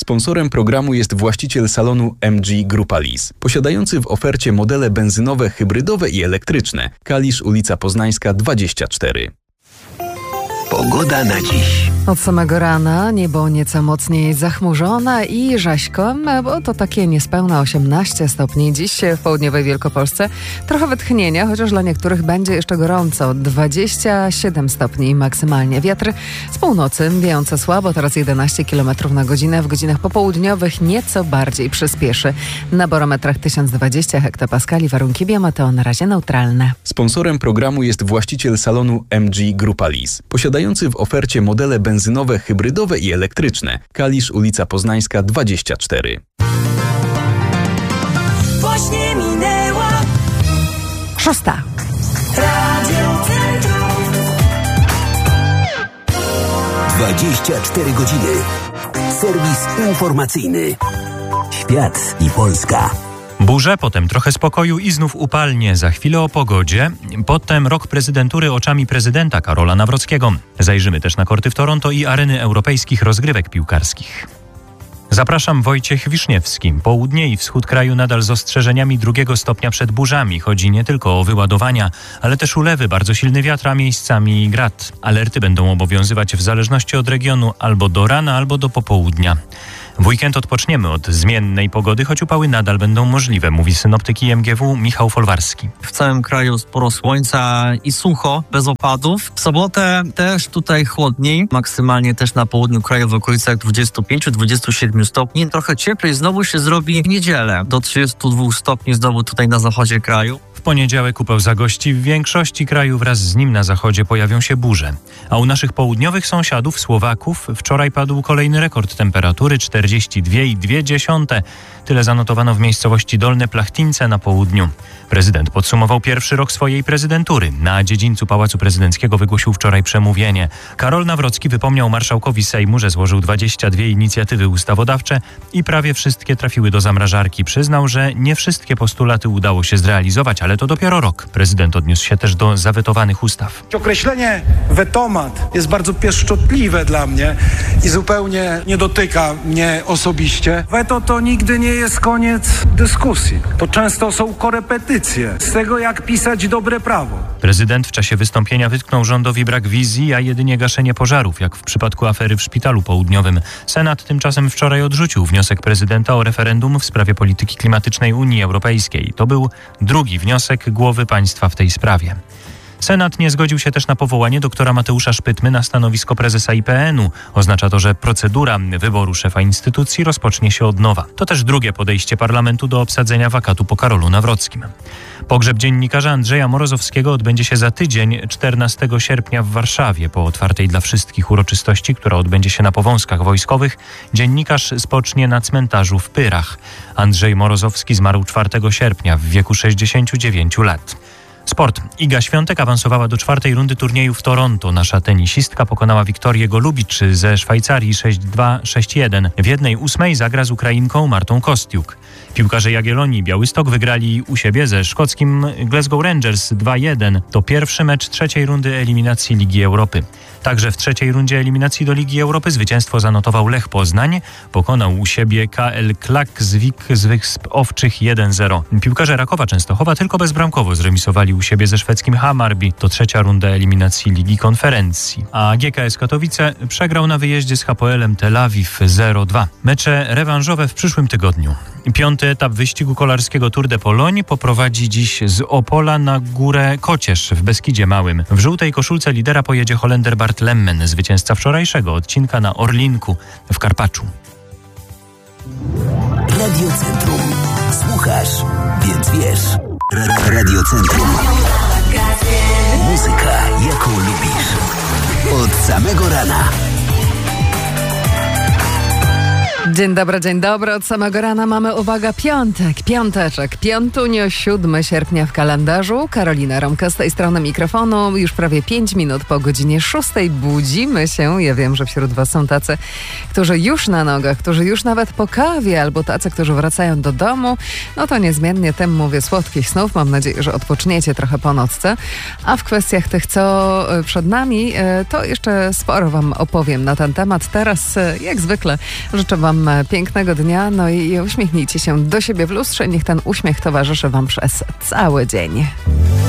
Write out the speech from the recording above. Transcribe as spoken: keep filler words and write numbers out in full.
Sponsorem programu jest właściciel salonu M G Grupa Lis, posiadający w ofercie modele benzynowe, hybrydowe i elektryczne. Kalisz, ulica Poznańska dwadzieścia cztery. Pogoda na dziś. Od samego rana niebo nieco mocniej zachmurzone i rzeźko, bo to takie niespełna osiemnaście stopni. Dziś w południowej Wielkopolsce trochę wytchnienia, chociaż dla niektórych będzie jeszcze gorąco. dwadzieścia siedem stopni maksymalnie. Wiatry z północy wiejące słabo, teraz jedenaście kilometrów na godzinę. W godzinach popołudniowych nieco bardziej przyspieszy. Na barometrach tysiąc dwadzieścia hektopaskali. Warunki biometeo na razie neutralne. Sponsorem programu jest właściciel salonu M G Grupa Lis, posiadający w ofercie modele benzynowe, hybrydowe i elektryczne. Kalisz, ulica Poznańska dwadzieścia cztery. Właśnie minęła Szósta. Radio Centrum. dwadzieścia cztery godziny. Serwis informacyjny. Świat i Polska. Burze, potem trochę spokoju i znów upalnie. Za chwilę o pogodzie. Potem rok prezydentury oczami prezydenta Karola Nawrockiego. Zajrzymy też na korty w Toronto i areny europejskich rozgrywek piłkarskich. Zapraszam, Wojciech Wiszniewski. Południe i wschód kraju nadal z ostrzeżeniami drugiego stopnia przed burzami. Chodzi nie tylko o wyładowania, ale też ulewy, bardzo silny wiatr, a miejscami grad. Alerty będą obowiązywać w zależności od regionu albo do rana, albo do popołudnia. W weekend odpoczniemy od zmiennej pogody, choć upały nadal będą możliwe, mówi synoptyk I M G W Michał Folwarski. W całym kraju sporo słońca i sucho, bez opadów. W sobotę też tutaj chłodniej, maksymalnie też na południu kraju w okolicach dwadzieścia pięć do dwudziestu siedmiu stopni. Trochę cieplej znowu się zrobi w niedzielę, do trzydziestu dwóch stopni znowu tutaj na zachodzie kraju. W poniedziałek upał zagości w większości kraju, wraz z nim na zachodzie pojawią się burze. A u naszych południowych sąsiadów, Słowaków, wczoraj padł kolejny rekord temperatury, czterdzieści dwa i dwie dziesiąte. Tyle zanotowano w miejscowości Dolne Plachtince na południu. Prezydent podsumował pierwszy rok swojej prezydentury. Na dziedzińcu Pałacu Prezydenckiego wygłosił wczoraj przemówienie. Karol Nawrocki wypomniał marszałkowi Sejmu, że złożył dwadzieścia dwie inicjatywy ustawodawcze i prawie wszystkie trafiły do zamrażarki. Przyznał, że nie wszystkie postulaty udało się zrealizować, ale to dopiero rok. Prezydent odniósł się też do zawetowanych ustaw. Określenie wetomat jest bardzo pieszczotliwe dla mnie i zupełnie nie dotyka mnie osobiście. Weto to nigdy nie jest koniec dyskusji. To często są korepetycje z tego, jak pisać dobre prawo. Prezydent w czasie wystąpienia wytknął rządowi brak wizji, a jedynie gaszenie pożarów, jak w przypadku afery w Szpitalu Południowym. Senat tymczasem wczoraj odrzucił wniosek prezydenta o referendum w sprawie polityki klimatycznej Unii Europejskiej. To był drugi wniosek głowy państwa w tej sprawie. Senat nie zgodził się też na powołanie doktora Mateusza Szpytmy na stanowisko prezesa I P N u. Oznacza to, że procedura wyboru szefa instytucji rozpocznie się od nowa. To też drugie podejście parlamentu do obsadzenia wakatu po Karolu Nawrockim. Pogrzeb dziennikarza Andrzeja Morozowskiego odbędzie się za tydzień, czternastego sierpnia w Warszawie. Po otwartej dla wszystkich uroczystości, która odbędzie się na Powązkach Wojskowych, dziennikarz spocznie na cmentarzu w Pyrach. Andrzej Morozowski zmarł czwartego sierpnia w wieku sześćdziesięciu dziewięciu lat. Sport. Iga Świątek awansowała do czwartej rundy turnieju w Toronto. Nasza tenisistka pokonała Wiktorię Golubicz ze Szwajcarii sześć dwa sześć jeden. W jednej ósmej zagra z Ukrainką Martą Kostiuk. Piłkarze Jagiellonii i Białystok wygrali u siebie ze szkockim Glasgow Rangers dwa jeden. To pierwszy mecz trzeciej rundy eliminacji Ligi Europy. Także w trzeciej rundzie eliminacji do Ligi Europy zwycięstwo zanotował Lech Poznań. Pokonał u siebie K L Klaksvik z Wysp Owczych jeden zero. Piłkarze Rakowa Częstochowa tylko bezbramkowo zremisowali u siebie ze szwedzkim Hammarby. To trzecia runda eliminacji Ligi Konferencji. A G K S Katowice przegrał na wyjeździe z Hapoelem Tel Awiw zero dwa. Mecze rewanżowe w przyszłym tygodniu. Piąty etap wyścigu kolarskiego Tour de Pologne poprowadzi dziś z Opola na górę Kocież w Beskidzie Małym. W żółtej koszulce lidera pojedzie Holender Bart Lemmen, zwycięzca wczorajszego odcinka na Orlinku w Karpaczu. Radio Centrum. Słuchasz, więc wiesz. Radio Centrum. Muzyka, jaką lubisz. Od samego rana. Dzień dobry, dzień dobry. Od samego rana mamy, uwaga, piątek, piąteczek, piątunio, siódmego sierpnia w kalendarzu. Karolina Romka z tej strony mikrofonu. Już prawie pięć minut po godzinie szóstej budzimy się. Ja wiem, że wśród was są tacy, którzy już na nogach, którzy już nawet po kawie, albo tacy, którzy wracają do domu. No to niezmiennie tym mówię słodkich snów. Mam nadzieję, że odpoczniecie trochę po nocce. A w kwestiach tych, co przed nami, to jeszcze sporo wam opowiem na ten temat. Teraz, jak zwykle, życzę wam Wam pięknego dnia, no i uśmiechnijcie się do siebie w lustrze. Niech ten uśmiech towarzyszy Wam przez cały dzień.